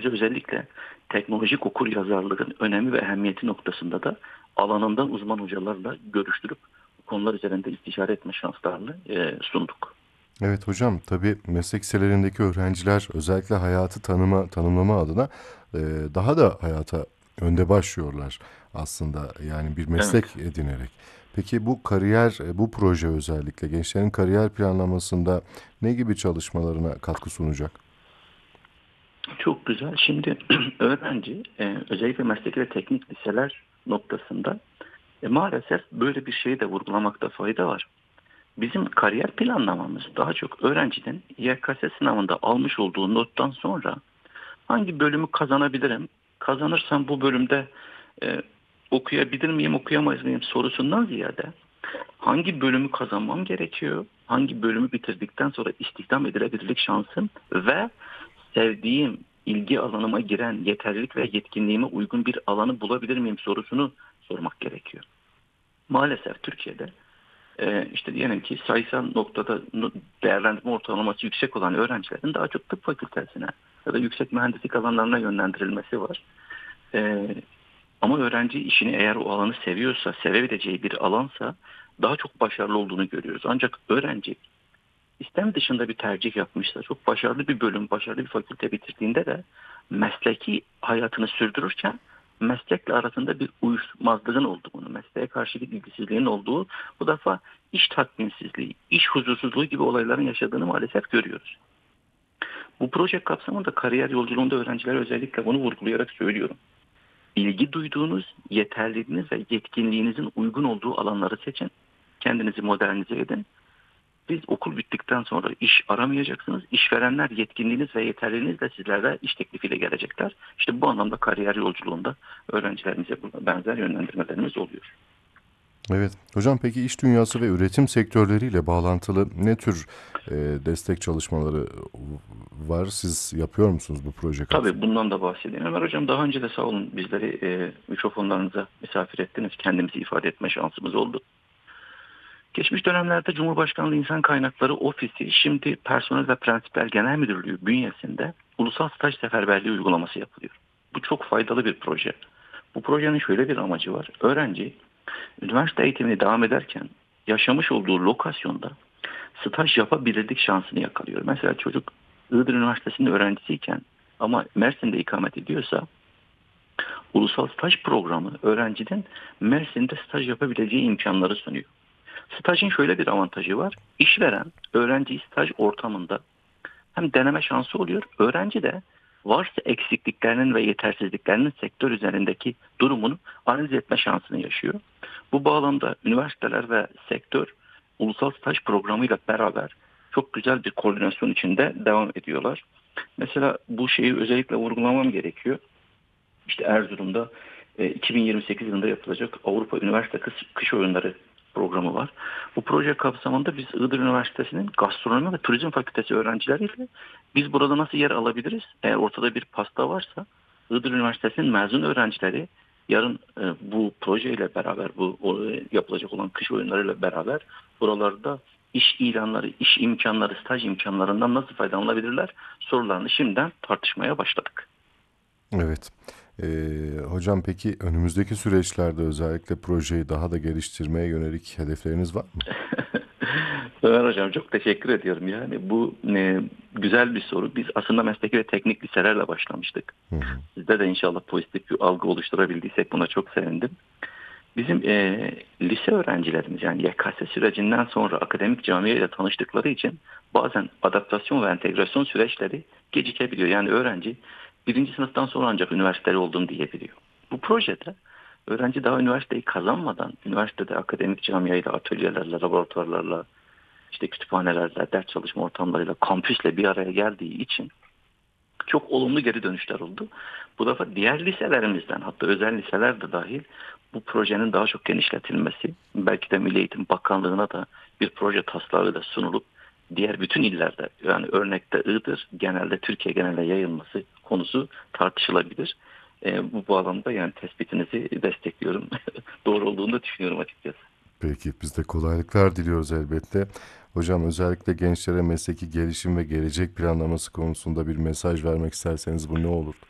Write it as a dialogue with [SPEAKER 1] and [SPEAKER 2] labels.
[SPEAKER 1] hoca özellikle teknolojik okuryazarlığın önemi ve ehemmiyeti noktasında da alanından uzman hocalarla görüştürüp bu konular üzerinde istişare etme şanslarını sunduk.
[SPEAKER 2] Evet hocam, tabii meslek liselerindeki öğrenciler özellikle hayatı tanımlama adına e, daha da hayata önde başlıyorlar aslında, yani bir
[SPEAKER 1] Evet.
[SPEAKER 2] meslek edinerek. Peki bu kariyer, bu proje özellikle gençlerin kariyer planlamasında ne gibi çalışmalarına katkı sunacak?
[SPEAKER 1] Çok güzel. Şimdi öğrenci özellikle mesleki ve teknik liseler noktasında maalesef böyle bir şeyi de vurgulamakta fayda var. Bizim kariyer planlamamız daha çok öğrencinin YKS sınavında almış olduğu nottan sonra hangi bölümü kazanabilirim? Kazanırsam bu bölümde e, okuyabilir miyim, okuyamaz mıyım sorusundan ziyade hangi bölümü kazanmam gerekiyor? Hangi bölümü bitirdikten sonra istihdam edilebilirlik şansım ve sevdiğim, ilgi alanıma giren yeterlilik ve yetkinliğime uygun bir alanı bulabilir miyim sorusunu sormak gerekiyor. Maalesef Türkiye'de işte diyelim ki sayısal noktada değerlendirme ortalaması yüksek olan öğrencilerin daha çok tıp fakültesine ya da yüksek mühendislik alanlarına yönlendirilmesi var. E, Ama öğrenci işini eğer o alanı seviyorsa, sevebileceği bir alansa daha çok başarılı olduğunu görüyoruz. Ancak öğrenci İstem dışında bir tercih yapmışsa, çok başarılı bir bölüm, başarılı bir fakülte bitirdiğinde de mesleki hayatını sürdürürken meslekle arasında bir uyuşmazlığın olduğunu, mesleğe karşı bir ilgisizliğin olduğu, bu defa iş tatminsizliği, iş huzursuzluğu gibi olayların yaşadığını maalesef görüyoruz. Bu proje kapsamında kariyer yolculuğunda öğrencilere özellikle bunu vurgulayarak söylüyorum. İlgi duyduğunuz, yeterliliğiniz ve yetkinliğinizin uygun olduğu alanları seçin. Kendinizi modernize edin. Biz okul bittikten sonra iş aramayacaksınız. İşverenler yetkinliğiniz ve yeterliliğinizle sizlere iş teklifiyle gelecekler. İşte bu anlamda kariyer yolculuğunda öğrencilerimize buna benzer yönlendirmelerimiz oluyor.
[SPEAKER 2] Evet. Hocam, peki iş dünyası ve üretim sektörleriyle bağlantılı ne tür destek çalışmaları var? Siz yapıyor musunuz bu proje
[SPEAKER 1] Tabii
[SPEAKER 2] kapsamında?
[SPEAKER 1] bundan da bahsedeyim. Ömer Hocam daha önce de sağ olun bizleri mikrofonlarınıza misafir ettiniz. Kendimizi ifade etme şansımız oldu. Geçmiş dönemlerde Cumhurbaşkanlığı İnsan Kaynakları Ofisi, şimdi Personel ve Prensipler Genel Müdürlüğü bünyesinde ulusal staj seferberliği uygulaması yapılıyor. Bu çok faydalı bir proje. Bu projenin şöyle bir amacı var. Öğrenci üniversite eğitimini devam ederken yaşamış olduğu lokasyonda staj yapabilirlik şansını yakalıyor. Mesela çocuk Iğdır Üniversitesi'nin öğrencisiyken ama Mersin'de ikamet ediyorsa ulusal staj programı öğrencinin Mersin'de staj yapabileceği imkanları sunuyor. Stajın şöyle bir avantajı var. İşveren öğrenciyi staj ortamında hem deneme şansı oluyor. Öğrenci de varsa eksikliklerinin ve yetersizliklerinin sektör üzerindeki durumunu analiz etme şansını yaşıyor. Bu bağlamda üniversiteler ve sektör ulusal staj programıyla beraber çok güzel bir koordinasyon içinde devam ediyorlar. Mesela bu şeyi özellikle vurgulamam gerekiyor. İşte Erzurum'da 2028 yılında yapılacak Avrupa Üniversite Kış Oyunları programı var. Bu proje kapsamında biz Iğdır Üniversitesi'nin Gastronomi ve Turizm Fakültesi öğrencileriyle biz burada nasıl yer alabiliriz? Eğer ortada bir pasta varsa Iğdır Üniversitesi'nin mezun öğrencileri yarın bu projeyle beraber yapılacak olan kış oyunlarıyla beraber buralarda iş ilanları, iş imkanları, staj imkanlarından nasıl faydalanabilirler sorularını şimdiden tartışmaya başladık.
[SPEAKER 2] Evet. Hocam, peki önümüzdeki süreçlerde özellikle projeyi daha da geliştirmeye yönelik hedefleriniz var mı?
[SPEAKER 1] Ömer Hocam çok teşekkür ediyorum. Yani bu güzel bir soru. Biz aslında mesleki ve teknik liselerle başlamıştık.
[SPEAKER 2] Hı hı.
[SPEAKER 1] Sizde de inşallah pozitif bir algı oluşturabildiysek buna çok sevindim. Bizim lise öğrencilerimiz yani YKS sürecinden sonra akademik camiayla tanıştıkları için bazen adaptasyon ve entegrasyon süreçleri gecikebiliyor. Yani öğrenci birinci sınıftan sonra ancak üniversiteli oldum diyebiliyor. Bu projede öğrenci daha üniversiteyi kazanmadan üniversitede akademik camiayla, atölyelerle, laboratuvarlarla, işte kütüphanelerle, ders çalışma ortamlarıyla, kampüsle bir araya geldiği için çok olumlu geri dönüşler oldu. Bu defa diğer liselerimizden hatta özel liseler de dahil bu projenin daha çok genişletilmesi, belki de Milli Eğitim Bakanlığı'na da bir proje taslağı da sunulup diğer bütün illerde yani örnekte Iğdır genelde Türkiye genelinde yayılması konusu tartışılabilir. Bu bağlamda yani tespitinizi destekliyorum. Doğru olduğunu da düşünüyorum açıkçası.
[SPEAKER 2] Peki, biz de kolaylıklar diliyoruz elbette. Hocam, özellikle gençlere mesleki gelişim ve gelecek planlaması konusunda bir mesaj vermek isterseniz bu ne olur?